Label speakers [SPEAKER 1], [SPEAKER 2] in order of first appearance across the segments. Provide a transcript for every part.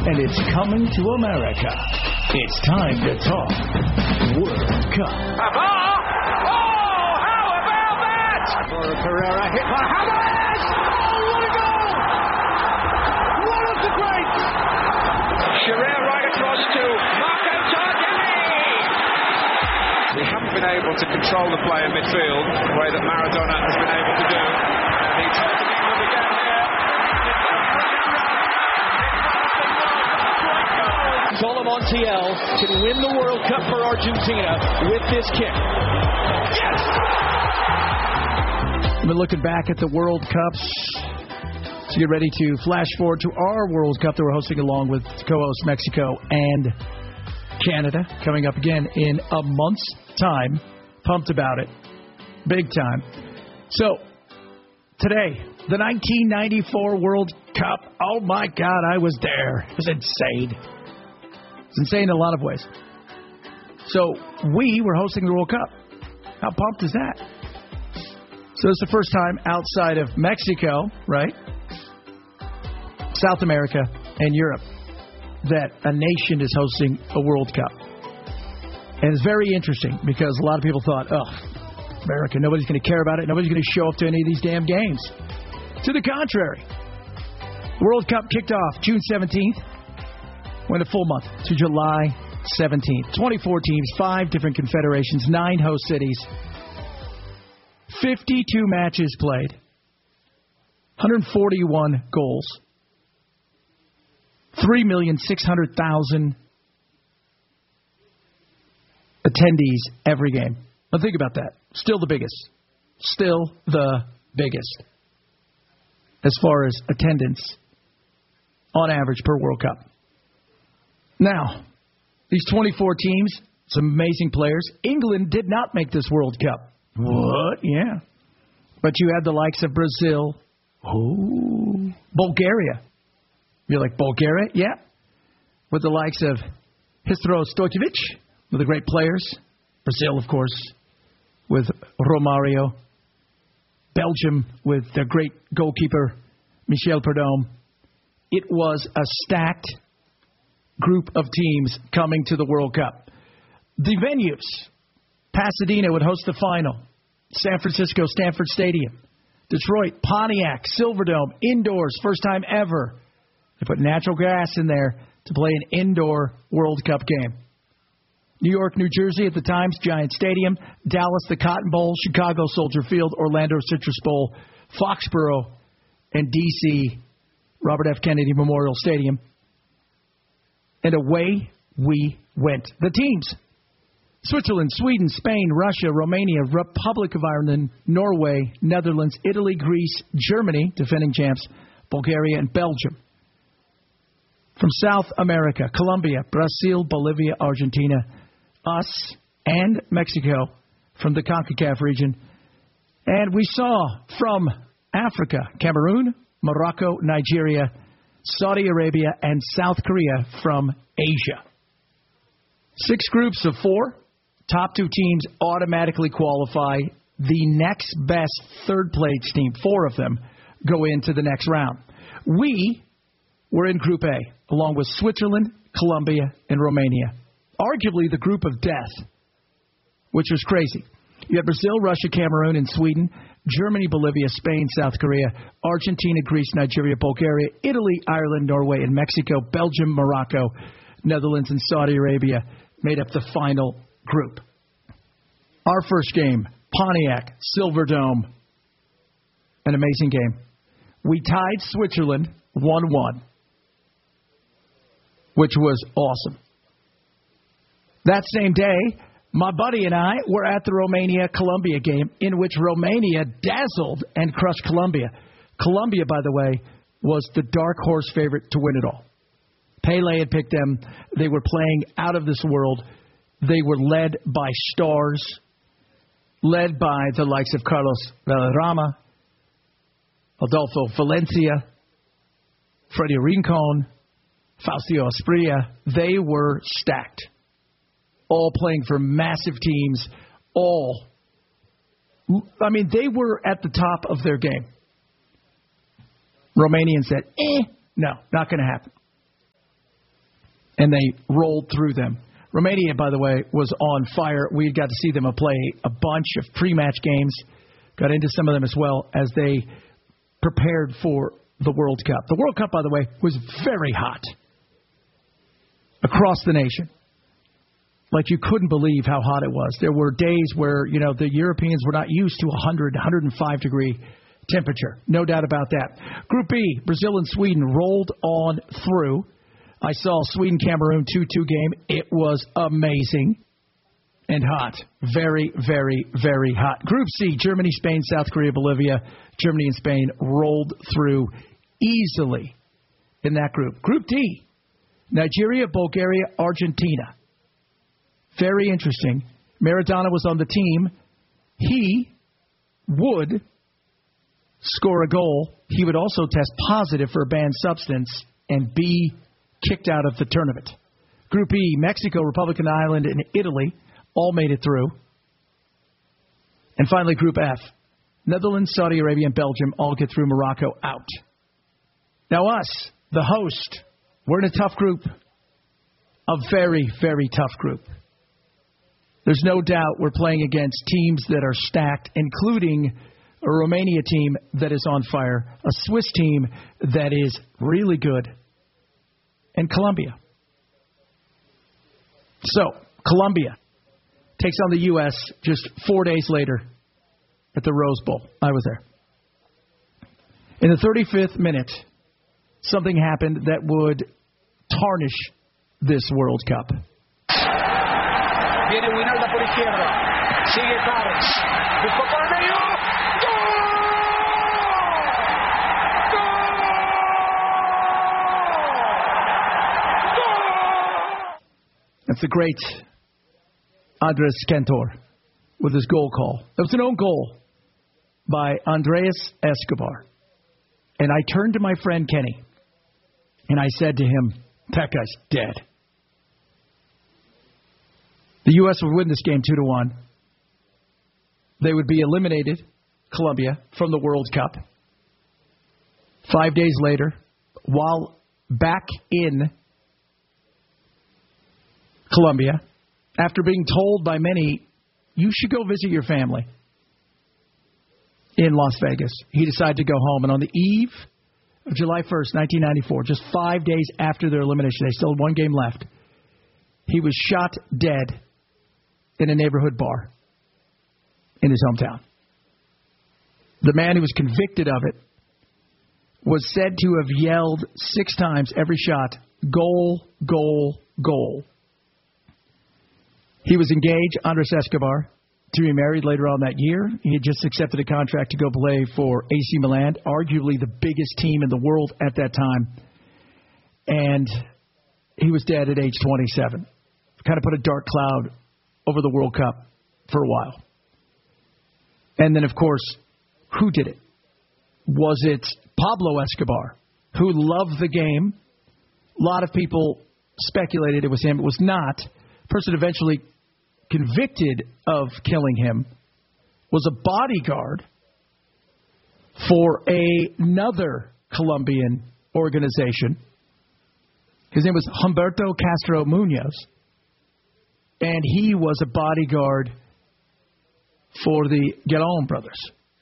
[SPEAKER 1] and it's coming to America. It's time to talk World Cup.
[SPEAKER 2] Oh, how about that? Laura Pereira hit by Havertz. Oh, what a goal! One of the greats. Shearer right across to Marco Tardelli. We haven't been able to control the play in midfield the way that Maradona has been able to do. And he's hurting England again here.
[SPEAKER 3] Solo Montiel can win the World Cup for Argentina with this kick. Yes!
[SPEAKER 4] We've been looking back at the World Cups to get ready to flash forward to our World Cup that we're hosting along with co-host Mexico and Canada coming up again in a month's time. Pumped about it. Big time. So, today, the 1994 World Cup. Oh my God, I was there. It was insane. It's insane in a lot of ways. So, we were hosting the World Cup. How pumped is that? So, it's the first time outside of Mexico, right? South America and Europe that a nation is hosting a World Cup. And it's very interesting because a lot of people thought, America, nobody's going to care about it. Nobody's going to show up to any of these damn games. To the contrary, World Cup kicked off June 17th, went a full month to July 17th. 24 teams, 5 different confederations, 9 host cities, 52 matches played, 141 goals, 3,600,000 attendees every game. Now think about that. Still the biggest. Still the biggest as far as attendance on average per World Cup. Now, these 24 teams, some amazing players. England did not make this World Cup. What? Yeah. But you had the likes of Brazil. Oh. Bulgaria. You're like, Bulgaria? Yeah. With the likes of Hristo Stoichkov, with the great players. Brazil, of course, with Romario. Belgium with their great goalkeeper, Michel Prudhomme. It was a stacked group of teams coming to the World Cup. The venues. Pasadena would host the final. San Francisco, Stanford Stadium. Detroit, Pontiac, Silverdome, indoors, first time ever. They put natural gas in there to play an indoor World Cup game. New York, New Jersey at the Times Giant Stadium. Dallas, the Cotton Bowl. Chicago, Soldier Field. Orlando, Citrus Bowl. Foxborough, and D.C., Robert F. Kennedy Memorial Stadium. And away we went. The teams. Switzerland, Sweden, Spain, Russia, Romania, Republic of Ireland, Norway, Netherlands, Italy, Greece, Germany, defending champs, Bulgaria, and Belgium. From South America, Colombia, Brazil, Bolivia, Argentina, us, and Mexico from the CONCACAF region. And we saw from Africa, Cameroon, Morocco, Nigeria, Saudi Arabia, and South Korea from Asia. 6 groups of 4. Top 2 teams automatically qualify. The next best third-place team, 4 of them, go into the next round. We were in Group A, along with Switzerland, Colombia, and Romania. Arguably the group of death, which was crazy. You had Brazil, Russia, Cameroon, and Sweden, Germany, Bolivia, Spain, South Korea, Argentina, Greece, Nigeria, Bulgaria, Italy, Ireland, Norway, and Mexico, Belgium, Morocco, Netherlands, and Saudi Arabia made up the final group. Our first game, Pontiac, Silverdome, an amazing game. We tied Switzerland 1-1, which was awesome. That same day, my buddy and I were at the Romania-Colombia game, in which Romania dazzled and crushed Colombia. Colombia, by the way, was the dark horse favorite to win it all. Pele had picked them. They were playing out of this world. They were led by stars, led by the likes of Carlos Valderrama, Adolfo Valencia, Freddie Rincon, Faustino Asprilla. They were stacked. All playing for massive teams. They were at the top of their game. Romanians said, no, not going to happen. and they rolled through them. Romania, by the way, was on fire. We got to see them play a bunch of pre-match games, got into some of them as well as they prepared for the World Cup. The World Cup, by the way, was very hot across the nation. Like you couldn't believe how hot it was. There were days where, the Europeans were not used to 100, 105 degree temperature. No doubt about that. Group B, Brazil and Sweden rolled on through. I saw Sweden-Cameroon 2-2 game. It was amazing and hot. Very, very, very hot. Group C, Germany, Spain, South Korea, Bolivia. Germany and Spain rolled through easily in that group. Group D, Nigeria, Bulgaria, Argentina. Very interesting. Maradona was on the team. He would score a goal. He would also test positive for a banned substance and be kicked out of the tournament. Group E, Mexico, Republic of Ireland, and Italy all made it through. And finally, Group F, Netherlands, Saudi Arabia, and Belgium all get through. Morocco out. Now us, the host, we're in a tough group. A very, very tough group. There's no doubt we're playing against teams that are stacked, including a Romania team that is on fire, a Swiss team that is really good, and Colombia. So, Colombia takes on the U.S. just 4 days later at the Rose Bowl. I was there. In the 35th minute, something happened that would tarnish this World Cup.
[SPEAKER 2] Viene Winalda por izquierda. Sigue Tavares. Buscó por el medio.
[SPEAKER 4] That's the great Andres Cantor with his goal call. It was an own goal by Andreas Escobar. And I turned to my friend Kenny, and I said to him, that guy's dead. The U.S. would win this game 2-1. They would be eliminated, Colombia, from the World Cup. 5 days later, while back in Colombia, after being told by many, you should go visit your family in Las Vegas, he decided to go home. And on the eve of July 1st, 1994, just 5 days after their elimination, they still had one game left, he was shot dead in a neighborhood bar in his hometown. The man who was convicted of it was said to have yelled 6 times every shot, goal, goal, goal. He was engaged, Andres Escobar, to be married later on that year. He had just accepted a contract to go play for AC Milan, arguably the biggest team in the world at that time. And he was dead at age 27. Kind of put a dark cloud over the World Cup for a while. And then, of course, who did it? Was it Pablo Escobar, who loved the game? A lot of people speculated it was him. It was not. The person eventually convicted of killing him was a bodyguard for another Colombian organization. His name was Humberto Castro Munoz, and he was a bodyguard for the Galón brothers.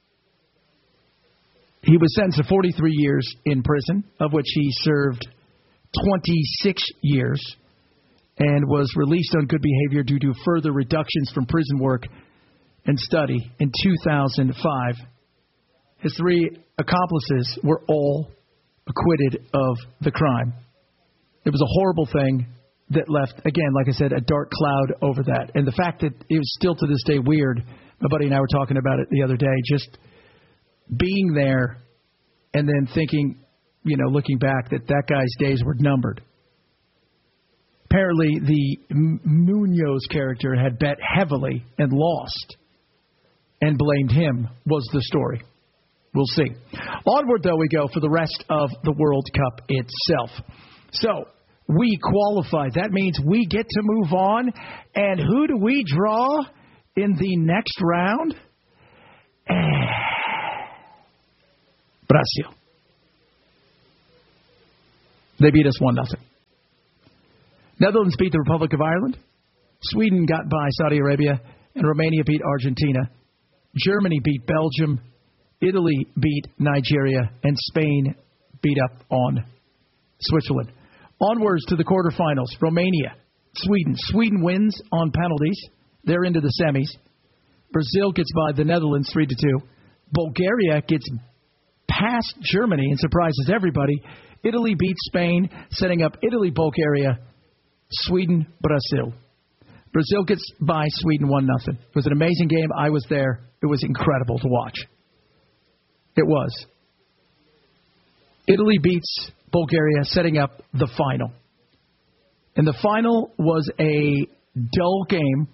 [SPEAKER 4] He was sentenced to 43 years in prison, of which he served 26 years, and was released on good behavior due to further reductions from prison work and study in 2005. His 3 accomplices were all acquitted of the crime. It was a horrible thing that left, again, like I said, a dark cloud over that. And the fact that it was still to this day weird, my buddy and I were talking about it the other day, just being there and then thinking, looking back, that guy's days were numbered. Apparently, the Munoz character had bet heavily and lost and blamed him, was the story. We'll see. Onward, though, we go for the rest of the World Cup itself. So, we qualified. That means we get to move on. And who do we draw in the next round? Brazil. They beat us 1-0. Netherlands beat the Republic of Ireland. Sweden got by Saudi Arabia. And Romania beat Argentina. Germany beat Belgium. Italy beat Nigeria. And Spain beat up on Switzerland. Onwards to the quarterfinals. Romania, Sweden. Sweden wins on penalties. They're into the semis. Brazil gets by the Netherlands 3-2. Bulgaria gets past Germany and surprises everybody. Italy beats Spain, setting up Italy, Bulgaria, Sweden, Brazil. Brazil gets by Sweden 1-0. It was an amazing game. I was there. It was incredible to watch. It was. Italy beats Bulgaria, setting up the final. And the final was a dull game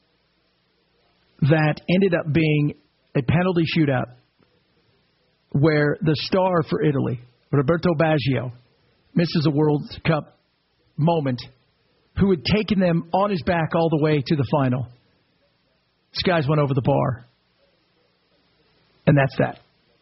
[SPEAKER 4] that ended up being a penalty shootout where the star for Italy, Roberto Baggio, misses a World Cup moment, who had taken them on his back all the way to the final. This guy's went over the bar. And that's that.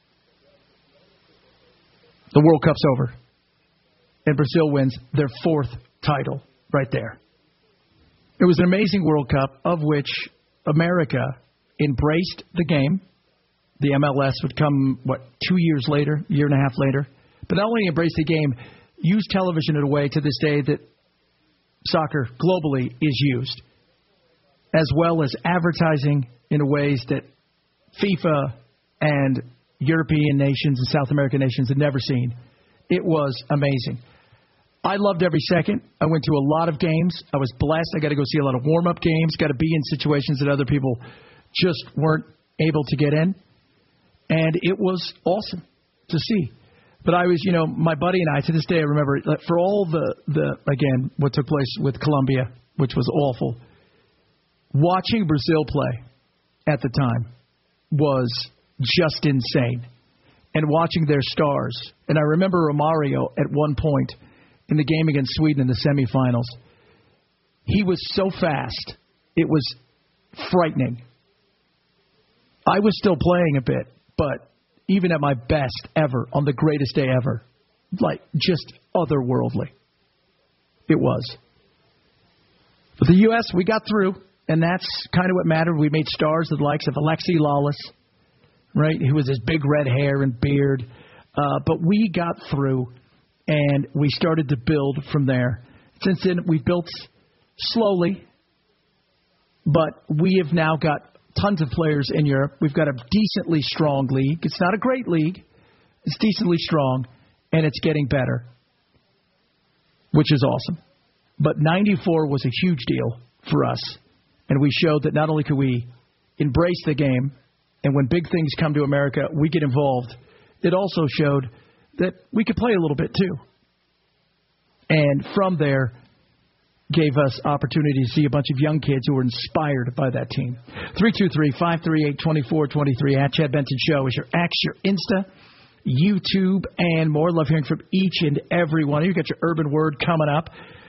[SPEAKER 4] The World Cup's over. And Brazil wins their 4th title right there. It was an amazing World Cup of which America embraced the game. The MLS would come, 2 years later, year and a half later. But not only embraced the game, used television in a way to this day that soccer globally is used, as well as advertising in ways that FIFA and European nations and South American nations had never seen. It was amazing. I loved every second. I went to a lot of games. I was blessed. I got to go see a lot of warm-up games, got to be in situations that other people just weren't able to get in. And it was awesome to see. But I was, my buddy and I, to this day, I remember, for all the again, what took place with Colombia, which was awful, watching Brazil play at the time was just insane. And watching their stars. And I remember Romario at one point in the game against Sweden in the semifinals. He was so fast, it was frightening. I was still playing a bit, but even at my best ever, on the greatest day ever, just otherworldly. It was. But the U.S., we got through, and that's kind of what mattered. We made stars of the likes of Alexi Lawless, right, who was his big red hair and beard. But we got through, and we started to build from there. Since then, we built slowly, but we have now got tons of players in Europe. We've got a decently strong league. It's not a great league. It's decently strong, and it's getting better, which is awesome. But 94 was a huge deal for us, and we showed that not only could we embrace the game, and when big things come to America, we get involved, it also showed that we could play a little bit too. And from there, gave us opportunity to see a bunch of young kids who were inspired by that team. 323-538-2423 at Chad Benson Show is your X, your Insta, YouTube, and more. Love hearing from each and every one of you. You got your urban word coming up.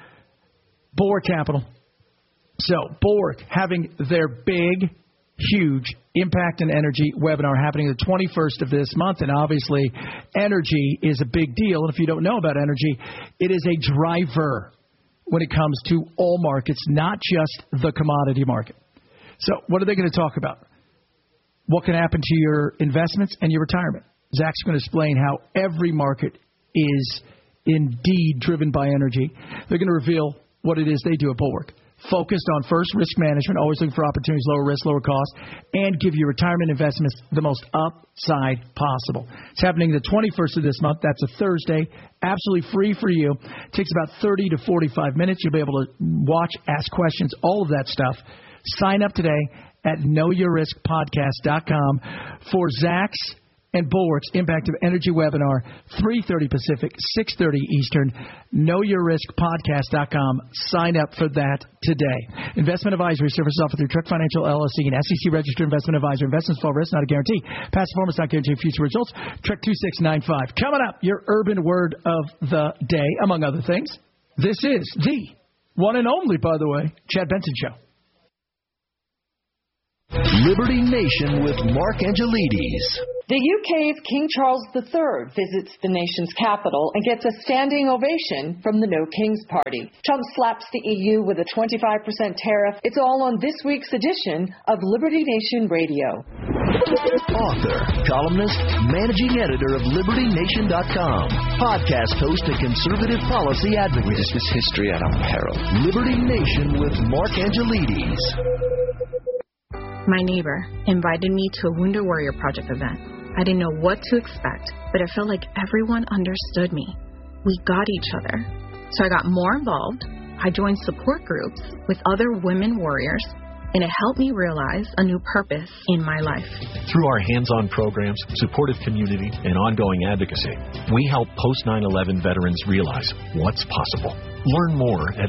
[SPEAKER 4] Borg Capital. So, Borg having their big, huge Impact and Energy webinar happening the 21st of this month. And obviously, energy is a big deal. And if you don't know about energy, it is a driver when it comes to all markets, not just the commodity market. So what are they going to talk about? What can happen to your investments and your retirement? Zach's going to explain how every market is indeed driven by energy. They're going to reveal what it is they do at Bulwark. Focused on first risk management, always looking for opportunities, lower risk, lower cost, and give your retirement investments the most upside possible. It's happening the 21st of this month. That's a Thursday. Absolutely free for you. It takes about 30 to 45 minutes. You'll be able to watch, ask questions, all of that stuff. Sign up today at knowyourriskpodcast.com for Zach's and Bulwark's Impact of Energy webinar, 3:30 Pacific, 6:30 Eastern. KnowYourRiskPodcast.com. Sign up for that today. Investment advisory services offered through Trek Financial LLC, an SEC-registered investment advisor. Investments fall risk, not a guarantee. Past performance not guarantee future results. Trek 2695. Coming up, your urban word of the day, among other things. This is the one and only, by the way, Chad Benson Show.
[SPEAKER 1] Liberty Nation with Mark Angelides.
[SPEAKER 5] The UK's King Charles III visits the nation's capital and gets a standing ovation from the No Kings Party. Trump slaps the EU with a 25% tariff. It's all on this week's edition of Liberty Nation Radio.
[SPEAKER 1] Author, columnist, managing editor of LibertyNation.com, podcast host and conservative policy advocate. We dismiss history at our peril. Liberty Nation with Mark Angelides.
[SPEAKER 6] My neighbor invited me to a Wounded Warrior Project event. I didn't know what to expect, but it felt like everyone understood me. We got each other. So I got more involved. I joined support groups with other women warriors, and it helped me realize a new purpose in my life.
[SPEAKER 7] Through our hands-on programs, supportive community, and ongoing advocacy, we help post-9/11 veterans realize what's possible. Learn more at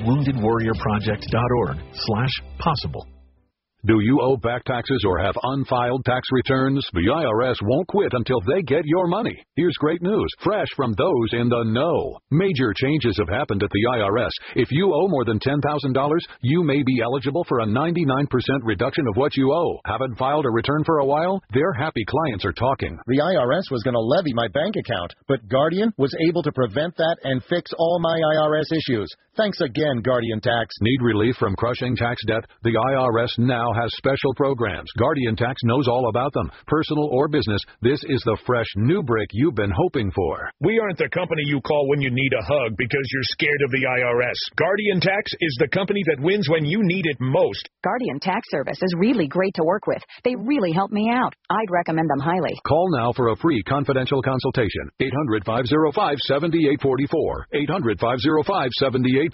[SPEAKER 7] woundedwarriorproject.org/possible.
[SPEAKER 8] Do you owe back taxes or have unfiled tax returns? The IRS won't quit until they get your money. Here's great news, fresh from those in the know. Major changes have happened at the IRS. If you owe more than $10,000, you may be eligible for a 99% reduction of what you owe. Haven't filed a return for a while? Their happy clients are talking.
[SPEAKER 9] The IRS was going to levy my bank account, but Guardian was able to prevent that and fix all my IRS issues. Thanks again, Guardian Tax.
[SPEAKER 8] Need relief from crushing tax debt? The IRS now has special programs. Guardian Tax knows all about them. Personal or business, this is the fresh new break you've been hoping for.
[SPEAKER 10] We aren't the company you call when you need a hug because you're scared of the IRS. Guardian Tax is the company that wins when you need it most.
[SPEAKER 11] Guardian Tax Service is really great to work with. They really help me out. I'd recommend them highly.
[SPEAKER 8] Call now for a free confidential consultation. 800-505-7844. 800-505-7844.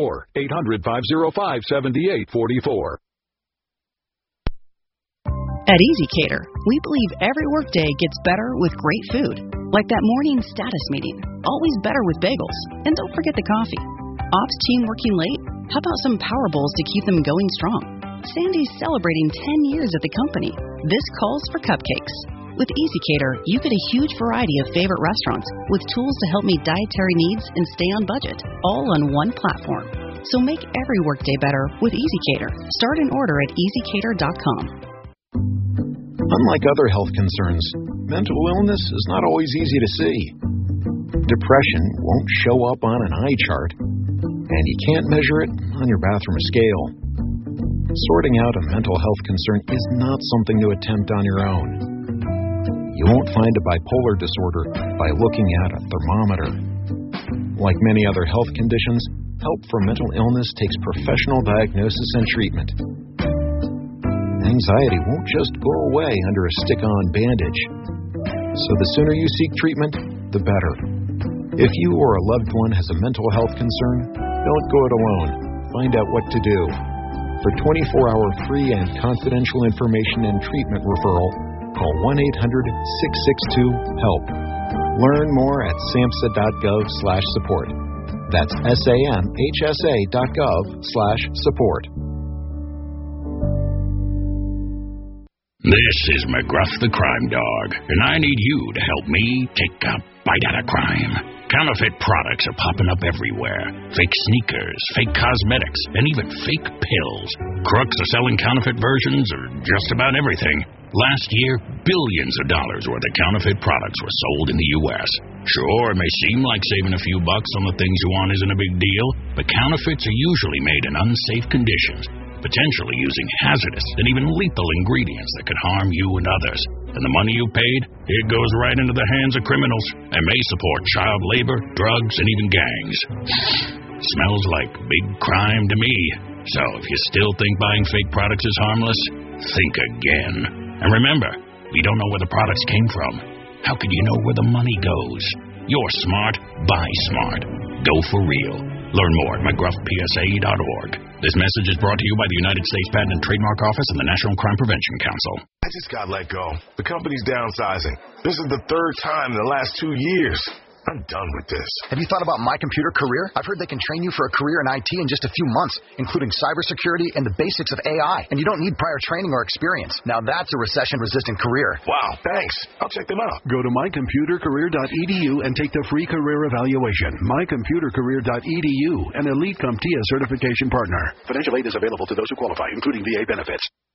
[SPEAKER 8] 800-505-7844.
[SPEAKER 12] At EasyCater, we believe every workday gets better with great food. Like that morning status meeting. Always better with bagels. And don't forget the coffee. Ops team working late? How about some Power Bowls to keep them going strong? Sandy's celebrating 10 years at the company. This calls for cupcakes. With EasyCater, you get a huge variety of favorite restaurants with tools to help meet dietary needs and stay on budget, all on one platform. So make every workday better with EasyCater. Start an order at EasyCater.com.
[SPEAKER 13] Unlike other health concerns, mental illness is not always easy to see. Depression won't show up on an eye chart, and you can't measure it on your bathroom scale. Sorting out a mental health concern is not something to attempt on your own. You won't find a bipolar disorder by looking at a thermometer. Like many other health conditions, help for mental illness takes professional diagnosis and treatment. Anxiety won't just go away under a stick-on bandage. So the sooner you seek treatment, the better. If you or a loved one has a mental health concern, don't go it alone. Find out what to do. For 24-hour free and confidential information and treatment referral, call 1-800-662-HELP. Learn more at samhsa.gov/support. That's samhsa.gov/support.
[SPEAKER 14] This is McGruff the Crime Dog, and I need you to help me take a bite out of crime. Counterfeit products are popping up everywhere. Fake sneakers, fake cosmetics, and even fake pills. Crooks are selling counterfeit versions of just about everything. Last year, billions of dollars worth of counterfeit products were sold in the U.S. Sure, it may seem like saving a few bucks on the things you want isn't a big deal, but counterfeits are usually made in unsafe conditions, potentially using hazardous and even lethal ingredients that could harm you and others. And the money you paid, it goes right into the hands of criminals and may support child labor, drugs, and even gangs. Smells like big crime to me. So if you still think buying fake products is harmless, think again. And remember, we don't know where the products came from. How could you know where the money goes? You're smart, buy smart. Go for real. Learn more at McGruffPSA.org. This message is brought to you by the United States Patent and Trademark Office and the National Crime Prevention Council.
[SPEAKER 15] I just got let go. The company's downsizing. This is the third time in the last 2 years. I'm done with this.
[SPEAKER 16] Have you thought about My Computer Career? I've heard they can train you for a career in IT in just a few months, including cybersecurity and the basics of AI. And you don't need prior training or experience. Now that's a recession-resistant career.
[SPEAKER 15] Wow, thanks. I'll check them out.
[SPEAKER 17] Go to mycomputercareer.edu and take the free career evaluation. mycomputercareer.edu, an Elite CompTIA certification partner.
[SPEAKER 18] Financial aid is available to those who qualify, including VA benefits.